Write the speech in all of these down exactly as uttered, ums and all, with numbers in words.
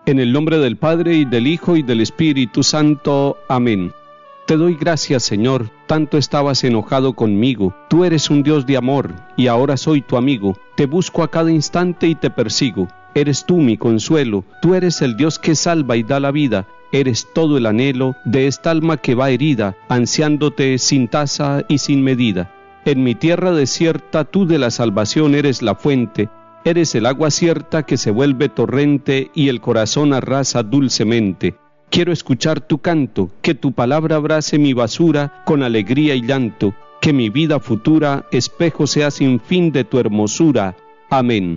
En el nombre del Padre, y del Hijo, y del Espíritu Santo. Amén. Te doy gracias, Señor, tanto estabas enojado conmigo. Tú eres un Dios de amor, y ahora soy tu amigo. Te busco a cada instante y te persigo. Eres tú mi consuelo, tú eres el Dios que salva y da la vida. Eres todo el anhelo de esta alma que va herida, ansiándote sin tasa y sin medida. En mi tierra desierta, tú de la salvación eres la fuente. Eres el agua cierta que se vuelve torrente y el corazón arrasa dulcemente. Quiero escuchar tu canto, que tu palabra abrace mi basura con alegría y llanto, que mi vida futura espejo sea sin fin de tu hermosura. Amén.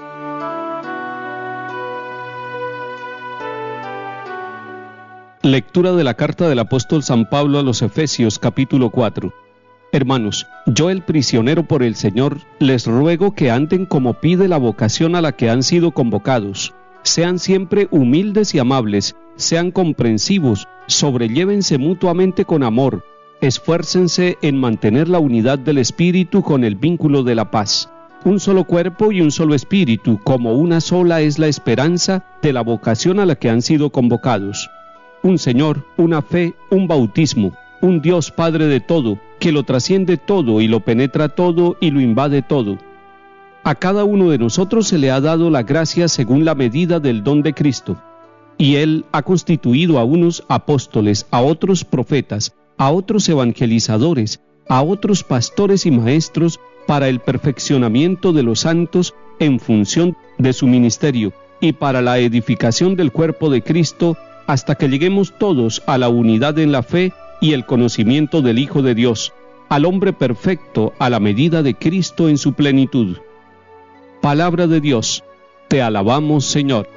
Lectura de la carta del apóstol San Pablo a los Efesios, capítulo cuatro. Hermanos, yo el prisionero por el Señor, les ruego que anden como pide la vocación a la que han sido convocados. Sean siempre humildes y amables, sean comprensivos, sobrellévense mutuamente con amor, esfuércense en mantener la unidad del Espíritu con el vínculo de la paz. Un solo cuerpo y un solo Espíritu, como una sola es la esperanza de la vocación a la que han sido convocados. Un Señor, una fe, un bautismo, un Dios Padre de todo, que lo trasciende todo y lo penetra todo y lo invade todo. A cada uno de nosotros se le ha dado la gracia según la medida del don de Cristo, y Él ha constituido a unos apóstoles, a otros profetas, a otros evangelizadores, a otros pastores y maestros, para el perfeccionamiento de los santos en función de su ministerio, y para la edificación del cuerpo de Cristo, hasta que lleguemos todos a la unidad en la fe y el conocimiento del Hijo de Dios, al hombre perfecto a la medida de Cristo en su plenitud. Palabra de Dios, te alabamos, Señor.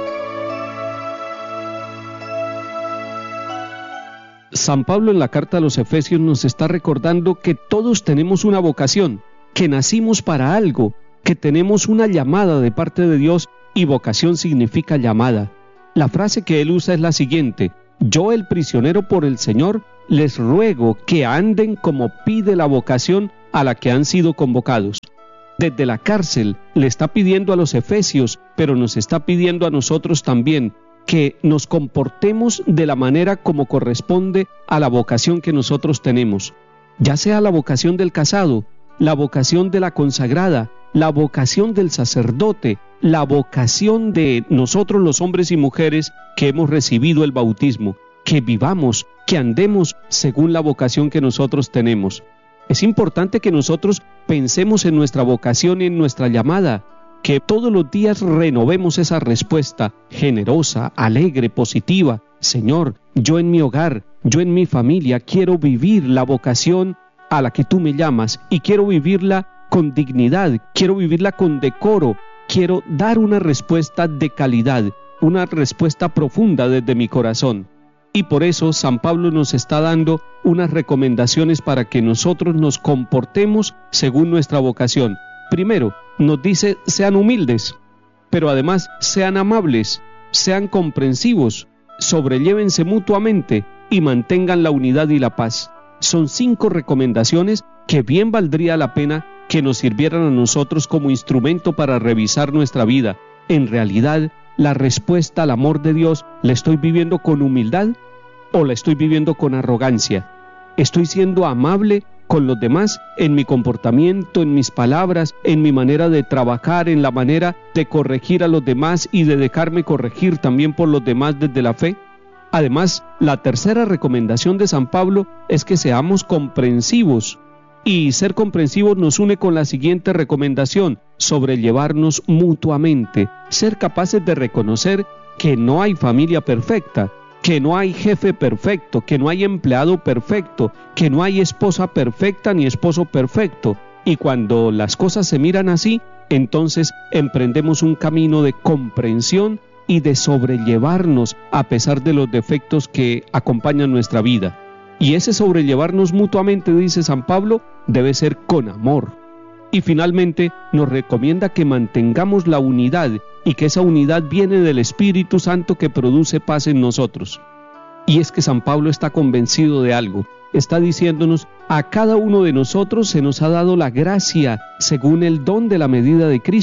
San Pablo en la carta a los Efesios nos está recordando que todos tenemos una vocación, que nacimos para algo, que tenemos una llamada de parte de Dios, y vocación significa llamada. La frase que él usa es la siguiente: yo el prisionero por el Señor, les ruego que anden como pide la vocación a la que han sido convocados. Desde la cárcel le está pidiendo a los efesios, pero nos está pidiendo a nosotros también, que nos comportemos de la manera como corresponde a la vocación que nosotros tenemos. Ya sea la vocación del casado, la vocación de la consagrada, la vocación del sacerdote, la vocación de nosotros los hombres y mujeres que hemos recibido el bautismo. Que vivamos, que andemos según la vocación que nosotros tenemos. Es importante que nosotros pensemos en nuestra vocación y en nuestra llamada, que todos los días renovemos esa respuesta generosa, alegre, positiva. Señor, yo en mi hogar, yo en mi familia quiero vivir la vocación a la que tú me llamas, y quiero vivirla con dignidad, quiero vivirla con decoro, quiero dar una respuesta de calidad, una respuesta profunda desde mi corazón. Y por eso San Pablo nos está dando unas recomendaciones para que nosotros nos comportemos según nuestra vocación. Primero, nos dice, sean humildes, pero además sean amables, sean comprensivos, sobrellévense mutuamente y mantengan la unidad y la paz. Son cinco recomendaciones que bien valdría la pena que nos sirvieran a nosotros como instrumento para revisar nuestra vida. En realidad, la respuesta al amor de Dios, ¿la estoy viviendo con humildad o la estoy viviendo con arrogancia? ¿Estoy siendo amable con los demás en mi comportamiento, en mis palabras, en mi manera de trabajar, en la manera de corregir a los demás y de dejarme corregir también por los demás desde la fe? Además, la tercera recomendación de San Pablo es que seamos comprensivos. Y ser comprensivos nos une con la siguiente recomendación: sobrellevarnos mutuamente, ser capaces de reconocer que no hay familia perfecta, que no hay jefe perfecto, que no hay empleado perfecto, que no hay esposa perfecta ni esposo perfecto. Y cuando las cosas se miran así, entonces emprendemos un camino de comprensión y de sobrellevarnos a pesar de los defectos que acompañan nuestra vida. Y ese sobrellevarnos mutuamente, dice San Pablo, debe ser con amor. Y finalmente nos recomienda que mantengamos la unidad, y que esa unidad viene del Espíritu Santo que produce paz en nosotros. Y es que San Pablo está convencido de algo. Está diciéndonos, a cada uno de nosotros se nos ha dado la gracia según el don de la medida de Cristo,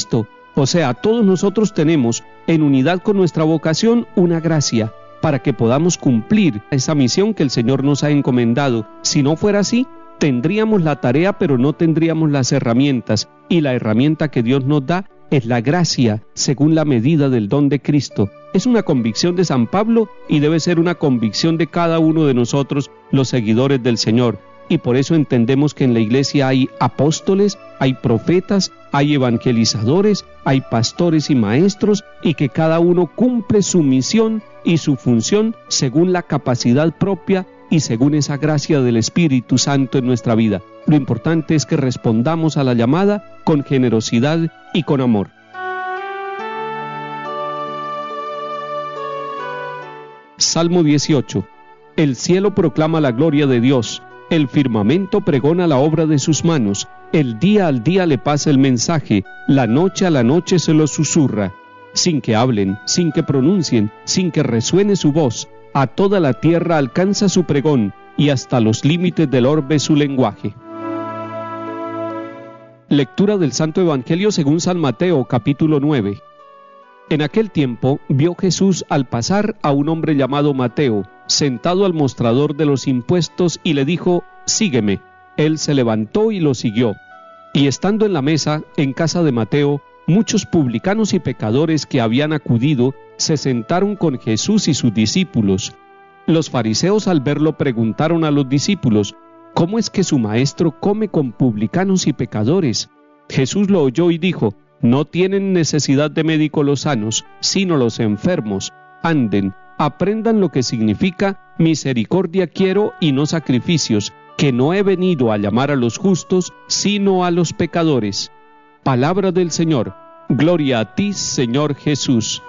O sea, todos nosotros tenemos, en unidad con nuestra vocación, una gracia para que podamos cumplir esa misión que el Señor nos ha encomendado. Si no fuera así, tendríamos la tarea, pero no tendríamos las herramientas. Y la herramienta que Dios nos da es la gracia, según la medida del don de Cristo. Es una convicción de San Pablo y debe ser una convicción de cada uno de nosotros, los seguidores del Señor. Y por eso entendemos que en la iglesia hay apóstoles, hay profetas, hay evangelizadores, hay pastores y maestros, y que cada uno cumple su misión y su función según la capacidad propia y según esa gracia del Espíritu Santo en nuestra vida. Lo importante es que respondamos a la llamada con generosidad y con amor. Salmo dieciocho. El cielo proclama la gloria de Dios. El firmamento pregona la obra de sus manos. El día al día le pasa el mensaje, la noche a la noche se lo susurra. Sin que hablen, sin que pronuncien, sin que resuene su voz, a toda la tierra alcanza su pregón, y hasta los límites del orbe su lenguaje. Lectura del Santo Evangelio según San Mateo, capítulo nueve. En aquel tiempo vio Jesús al pasar a un hombre llamado Mateo, sentado al mostrador de los impuestos, y le dijo: «Sígueme». Él se levantó y lo siguió. Y estando en la mesa, en casa de Mateo, muchos publicanos y pecadores que habían acudido se sentaron con Jesús y sus discípulos. Los fariseos, al verlo, preguntaron a los discípulos: «¿Cómo es que su maestro come con publicanos y pecadores?». Jesús lo oyó y dijo: «No tienen necesidad de médico los sanos, sino los enfermos. Anden, aprendan lo que significa misericordia quiero y no sacrificios, que no he venido a llamar a los justos, sino a los pecadores». Palabra del Señor. Gloria a ti, Señor Jesús.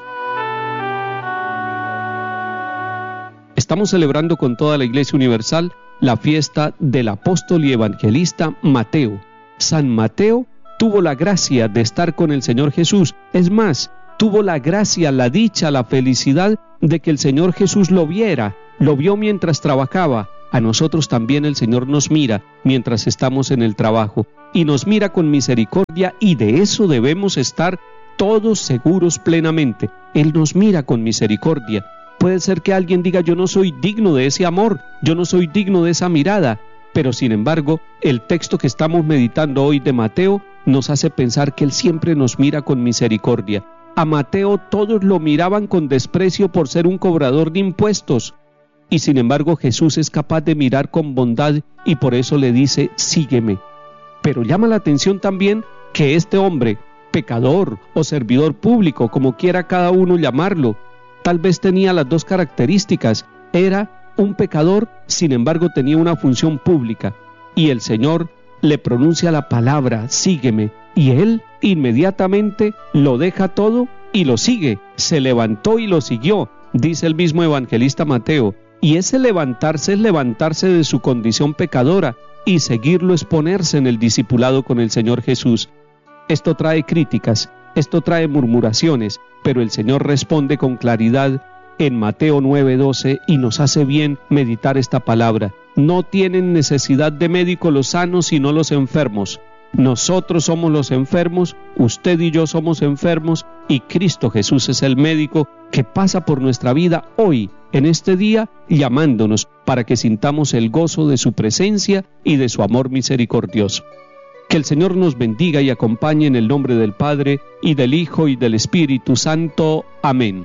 Estamos celebrando con toda la Iglesia Universal la fiesta del apóstol y evangelista Mateo. San Mateo tuvo la gracia de estar con el Señor Jesús. Es más, tuvo la gracia, la dicha, la felicidad de que el Señor Jesús lo viera. Lo vio mientras trabajaba. A nosotros también el Señor nos mira mientras estamos en el trabajo, y nos mira con misericordia, y de eso debemos estar todos seguros plenamente. Él nos mira con misericordia. Puede ser que alguien diga: yo no soy digno de ese amor, yo no soy digno de esa mirada, pero sin embargo, el texto que estamos meditando hoy de Mateo nos hace pensar que Él siempre nos mira con misericordia. A Mateo todos lo miraban con desprecio por ser un cobrador de impuestos, y sin embargo Jesús es capaz de mirar con bondad y por eso le dice: sígueme. Pero llama la atención también que este hombre, pecador o servidor público, como quiera cada uno llamarlo, tal vez tenía las dos características. Era un pecador, sin embargo tenía una función pública, y el Señor le pronuncia la palabra: sígueme, y él inmediatamente lo deja todo y lo sigue. Se levantó y lo siguió, dice el mismo evangelista Mateo. Y ese levantarse es levantarse de su condición pecadora, y seguirlo es ponerse en el discipulado con el Señor Jesús. Esto trae críticas, esto trae murmuraciones, pero el Señor responde con claridad en Mateo nueve doce, y nos hace bien meditar esta palabra: no tienen necesidad de médico los sanos, sino los enfermos. Nosotros somos los enfermos, usted y yo somos enfermos, y Cristo Jesús es el médico que pasa por nuestra vida hoy, en este día, llamándonos para que sintamos el gozo de su presencia y de su amor misericordioso. Que el Señor nos bendiga y acompañe en el nombre del Padre, y del Hijo, y del Espíritu Santo. Amén.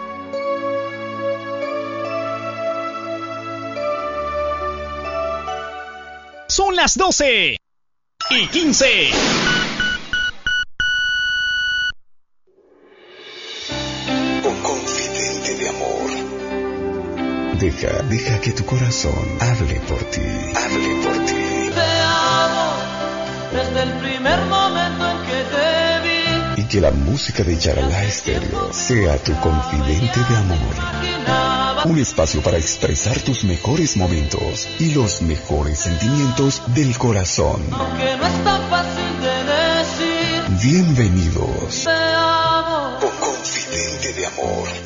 Son las doce y quince. Un confidente de amor. Deja, deja que tu corazón hable por ti. Hable por ti. Te amo desde el primer momento en que te vi. Y que la música de Yaralá Estéreo sea tu confidente de amor. Un espacio para expresar tus mejores momentos y los mejores sentimientos del corazón. Aunque no es tan fácil de decir. Bienvenidos. Te amo. Con confidente de amor.